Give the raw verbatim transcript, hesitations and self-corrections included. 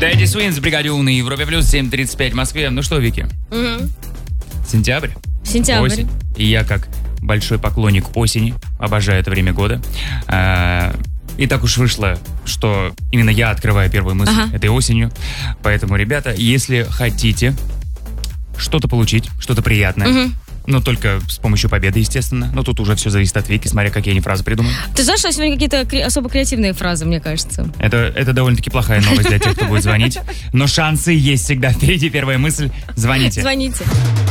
Дэдди Свинс, Бригадюн и Европе Плюс, семь тридцать пять в Москве. Ну что, Вики? Угу. Сентябрь. Сентябрь. Осень. И я, как большой поклонник осени, обожаю это время года. А, и так уж вышло, что именно я открываю первую мысль Ага. этой осенью. Поэтому, ребята, если хотите что-то получить, что-то приятное, Угу. но только с помощью победы, естественно. Но тут уже все зависит от Вики, смотря какие они фразы придумают. Ты знаешь, что сегодня какие-то кре- особо креативные фразы, мне кажется. Это, это довольно-таки плохая новость для тех, кто будет звонить. Но шансы есть всегда. Впереди первая мысль. Звоните. Звоните.